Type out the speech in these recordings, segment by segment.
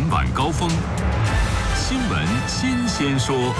晚高峰，新闻新鲜说。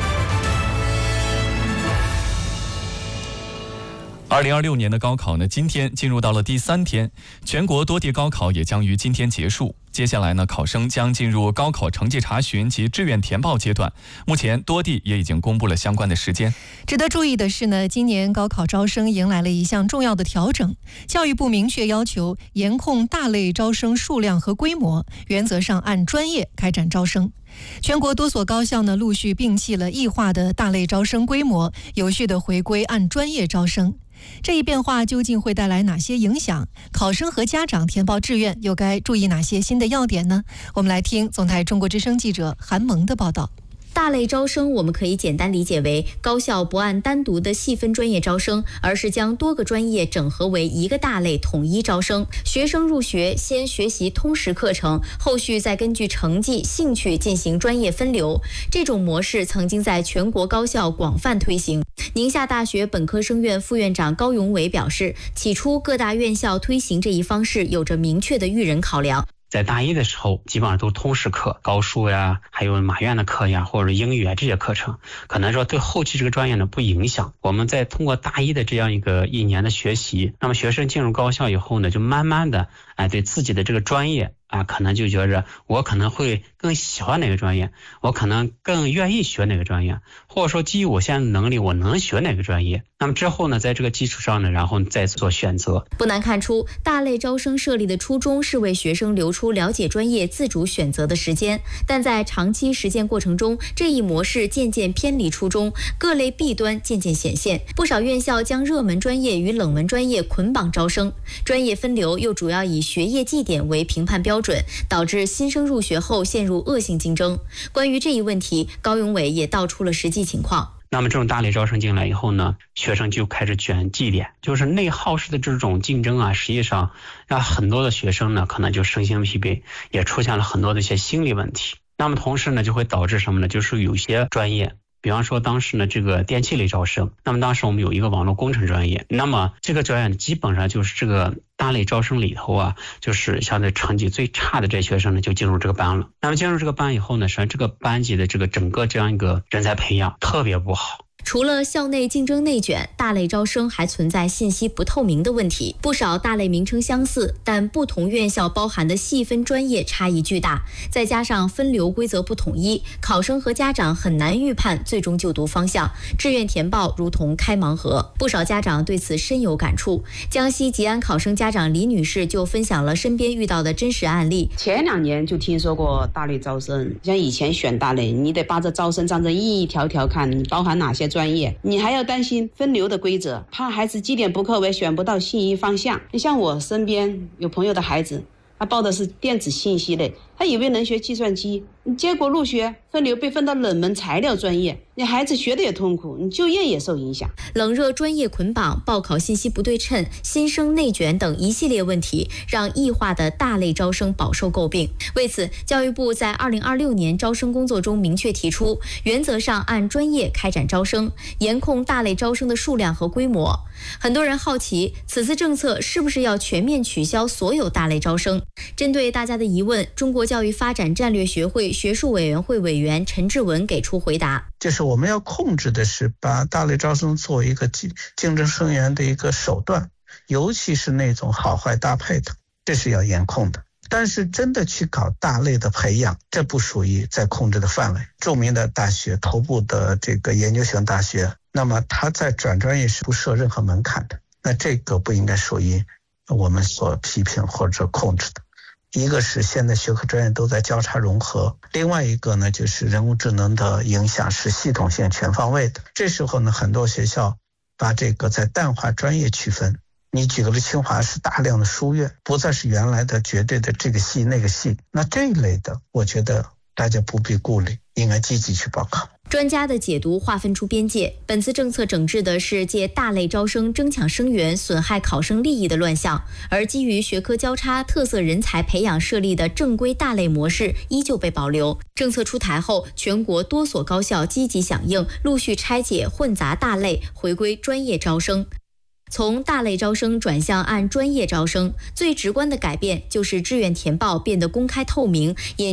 2026年的高考呢，今天进入到了第3天，全国多地高考也将于今天结束。接下来呢，考生将进入高考成绩查询及志愿填报阶段。目前多地也已经公布了相关的时间。 值得注意的是呢，今年高考招生迎来了一项重要的调整。教育部明确要求严控大类招生数量和规模，原则上按专业开展招生。全国多所高校呢，陆续摒弃了异化的大类招生规模，有序地回归按专业招生。这一变化究竟会带来哪些影响？考生和家长填报志愿又该注意哪些新的要点呢？我们来听总台中国之声记者韩萌的报道。 大类招生我们可以简单理解为高校不按单独的细分专业招生，而是将多个专业整合为一个大类统一招生。学生入学先学习通识课程，后续再根据成绩、兴趣进行专业分流。这种模式曾经在全国高校广泛推行。宁夏大学本科生院副院长高永伟表示，起初各大院校推行这一方式有着明确的育人考量。 在大一的时候，基本上都是通识课，高数呀，还有马院的课呀，或者英语啊这些课程，可能说对后期这个专业呢不影响。我们在通过大一的这样一年的学习，那么学生进入高校以后呢，就慢慢的对自己的这个专业可能就觉着我可能会更喜欢哪个专业，我可能更愿意学哪个专业，或者说基于我现在的能力，我能学哪个专业。那么之后呢，在这个基础上呢，然后再做选择。 不难看出，大类招生设立的初衷是为学生留出了解专业、自主选择的时间，但在长期实践过程中，这一模式渐渐偏离初衷，各类弊端渐渐显现。不少院校将热门专业与冷门专业捆绑招生，专业分流又主要以学业绩点为评判标准，导致新生入学后陷入恶性竞争。关于这一问题，高永伟也道出了实际情况。 那么这种大类招生进来以后呢，学生就开始卷绩点，就是内耗式的这种竞争实际上让很多的学生呢可能就身心疲惫，也出现了很多的一些心理问题。那么同时呢，就会导致什么呢？就是有些专业，比方说当时呢这个电气类招生，那么当时我们有一个网络工程专业，那么这个专业基本上就是这个大类招生里头就是相对成绩最差的这些学生呢就进入这个班了。那么进入这个班以后呢，实际上这个班级的这个整个这样一个人才培养特别不好。 除了校内竞争内卷，大类招生还存在信息不透明的问题。不少大类名称相似，但不同院校包含的细分专业差异巨大，再加上分流规则不统一，考生和家长很难预判最终就读方向，志愿填报如同开盲盒。不少家长对此深有感触。江西吉安考生家长李女士就分享了身边遇到的真实案例。 前2年就听说过大类招生，像以前选大类，你得把这招生章程一条条看，你包含哪些专业，你还要担心分流的规则，怕孩子绩点不够为选不到心仪方向。你像我身边有朋友的孩子，他报的是电子信息类，他以为能学计算机，结果入学分流被分到冷门材料专业，你孩子学的也痛苦，你就业也受影响。 冷热专业捆绑、报考信息不对称、新生内卷等一系列问题，让异化的大类招生饱受诟病。为此，教育部在2026年招生工作中明确提出，原则上按专业开展招生，严控大类招生的数量和规模。很多人好奇，此次政策是不是要全面取消所有大类招生？针对大家的疑问，中国教育发展战略学会学术委员会委员陈志文给出回答。 就是我们要控制的是把大类招生作为一个竞争生源的一个手段，尤其是那种好坏搭配的，这是要严控的。但是真的去搞大类的培养，这不属于在控制的范围。著名的大学，头部的这个研究型大学，那么它在转专业是不设任何门槛的，那这个不应该属于我们所批评或者控制的。一个是现在学科专业都在交叉融合，另外一个呢就是人工智能的影响是系统性全方位的。这时候呢，很多学校把这个在淡化专业区分。你举个例，清华是大量的书院，不再是原来的绝对的这个系那个系，那这一类的我觉得大家不必顾虑，应该积极去报考。 专家的解读划分出边界，本次政策整治的是借大类招生争抢生源、损害考生利益的乱象，而基于学科交叉、特色人才培养设立的正规大类模式依旧被保留。政策出台后，全国多所高校积极响应，陆续拆解混杂大类，回归专业招生。从大类招生转向按专业招生，最直观的改变就是志愿填报变得公开透明，也